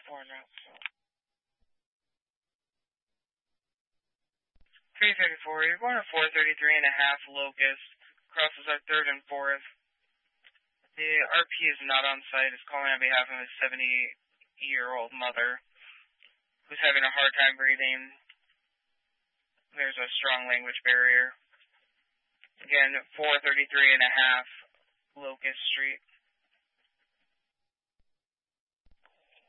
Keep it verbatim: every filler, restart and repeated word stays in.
four now. three thirty-four, you're going to four thirty-three and a half Locust. Crosses our third and fourth. The R P is not on site. It's calling on behalf of his seventy-year-old mother who's having a hard time breathing. There's a strong language barrier. Again, four thirty-three and a half Locust Street.